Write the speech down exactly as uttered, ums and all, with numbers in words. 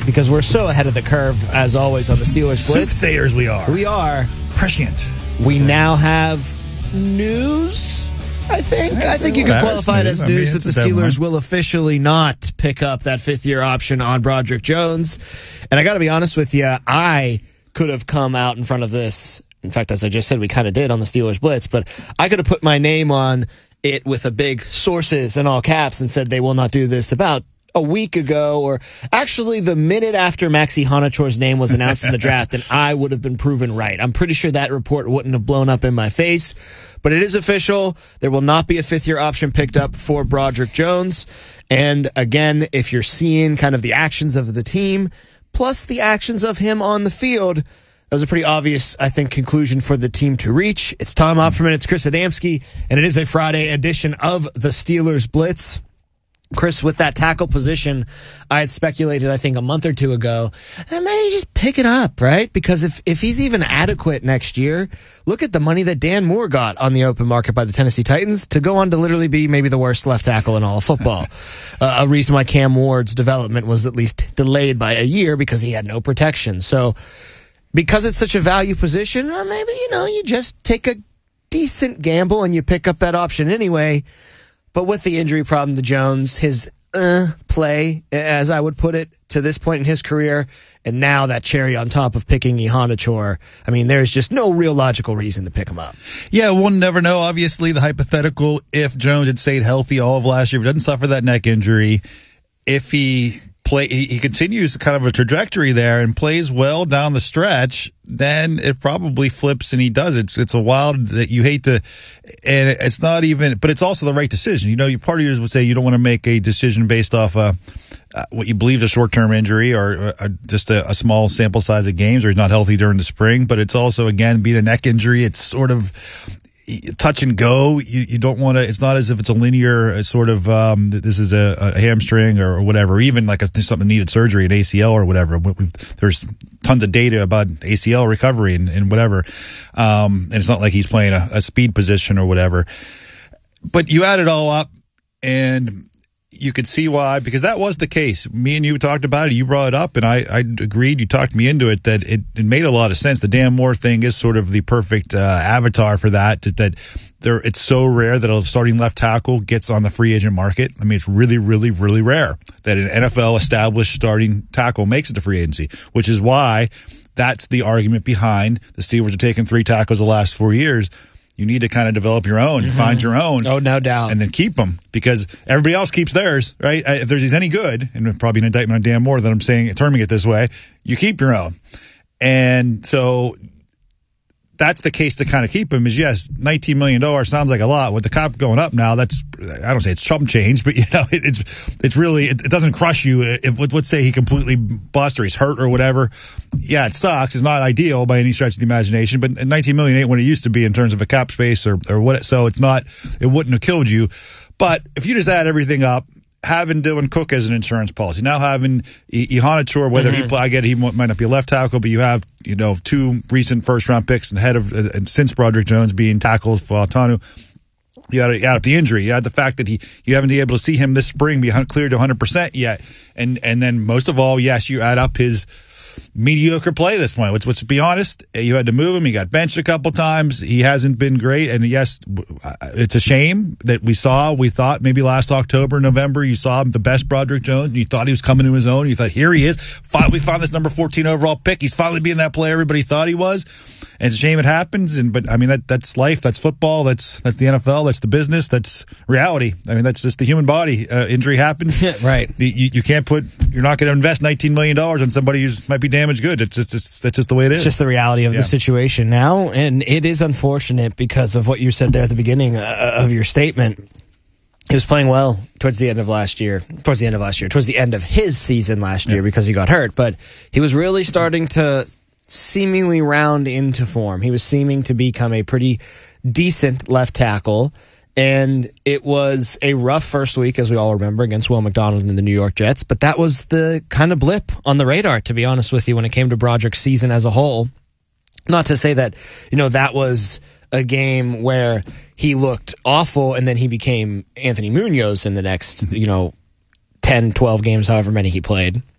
because we're so ahead of the curve, as always, on the Steelers Blitz. Soothsayers we are. We are. Prescient. We now have news, I think. I think you could qualify it as I mean, news that the Steelers will officially not pick up that fifth-year option on Broderick Jones. And I got to be honest with you, I could have come out in front of this. In fact, as I just said, we kind of did on the Steelers Blitz, but I could have put my name on it with a big sources in all caps and said they will not do this about a week ago, or actually the minute after Maxi Honachor's name was announced in the draft, and I would have been proven right. I'm pretty sure that report wouldn't have blown up in my face, but it is official. There will not be a fifth-year option picked up for Broderick Jones. And again, if you're seeing kind of the actions of the team, plus the actions of him on the field, that was a pretty obvious, I think, conclusion for the team to reach. It's Tom Opferman, it's Chris Adamski, and it is a Friday edition of the Steelers Blitz. Chris, with that tackle position, I had speculated, I think, a month or two ago, that maybe just pick it up, right? Because if, if he's even adequate next year, look at the money that Dan Moore got on the open market by the Tennessee Titans to go on to literally be maybe the worst left tackle in all of football. uh, a reason why Cam Ward's development was at least delayed by a year because he had no protection. So because it's such a value position, uh, maybe, you know, you just take a decent gamble and you pick up that option anyway. But with the injury problem to Jones, his uh, play, as I would put it, to this point in his career, and now that cherry on top of picking Ihanachor, I mean, there's just no real logical reason to pick him up. Yeah, we'll never know. Obviously, the hypothetical, if Jones had stayed healthy all of last year, if he doesn't suffer that neck injury, if he play, he, he continues kind of a trajectory there and plays well down the stretch, then it probably flips and he does. It's it's a wild that you hate to, and it's not even, but it's also the right decision. You know, you part of yours would say you don't want to make a decision based off uh, uh, what you believe is a short-term injury or uh, just a, a small sample size of games, or he's not healthy during the spring. But it's also, again, being a neck injury, it's sort of touch and go. You, you don't want to, it's not as if it's a linear sort of, um, this is a, a hamstring or whatever, or even like a, something needed surgery, an A C L or whatever. We've, there's tons of data about A C L recovery and, and whatever. Um, and it's not like he's playing a, a speed position or whatever. But you add it all up and you could see why, because that was the case. Me and you talked about it. You brought it up, and I, I agreed. You talked me into it that it, it made a lot of sense. The Dan Moore thing is sort of the perfect uh, avatar for that. That, that there, it's so rare that a starting left tackle gets on the free agent market. I mean, it's really, really, really rare that an N F L established starting tackle makes it to free agency, which is why that's the argument behind the Steelers are taking three tackles the last four years. You need to kind of develop your own, mm-hmm. find your own. Oh, no doubt. And then keep them, because everybody else keeps theirs, right? If there's any good, and probably an indictment on Dan Moore that I'm saying, terming it this way, you keep your own. And so that's the case to kind of keep him is, yes, nineteen million dollars sounds like a lot. With the cap going up now, that's, I don't say it's chump change, but, you know, it, it's it's really, it, it doesn't crush you. If, let's say he completely busts or he's hurt or whatever. Yeah, it sucks. It's not ideal by any stretch of the imagination, but nineteen million dollars ain't what it used to be in terms of a cap space or, or what. So it's not, it wouldn't have killed you. But if you just add everything up, having Dylan Cook as an insurance policy, now having Ihanachor, whether mm-hmm. he play, I get it, he might not be a left tackle, but you have, you know, two recent first round picks and head of, uh, since Broderick Jones being tackles for Altanu. You had, you had the injury. You had the fact that he you haven't been able to see him this spring be cleared to one hundred percent yet. And and then most of all, yes, you add up his mediocre play at this point. Let's, let's be honest. You had to move him. He got benched a couple times. He hasn't been great. And yes, it's a shame that we saw, we thought maybe last October, November, you saw him the best Broderick Jones, and you thought he was coming to his own. You thought, here he is. Finally, we found this number fourteen overall pick. He's finally being that player everybody thought he was. And it's a shame it happens. And but I mean that that's life. That's football. That's that's the N F L. That's the business. That's reality. I mean that's just the human body. Uh, injury happens. Right. The, you, you can't put. You're not going to invest nineteen million dollars on somebody who might be damaged good. It's just it's, that's just the way it is. It's just the reality of yeah. the situation now, and it is unfortunate because of what you said there at the beginning uh, of your statement. He was playing well towards the end of last year, towards the end of last year, towards the end of his season last year yeah. because he got hurt. But he was really starting to seemingly round into form. He was seeming to become a pretty decent left tackle, and it was a rough first week, as we all remember, against Will McDonald and the New York Jets, but that was the kind of blip on the radar, to be honest with you, when it came to Broderick's season as a whole. Not to say that, you know, that was a game where he looked awful and then he became Anthony Munoz in the next, you know, ten, twelve games, however many he played.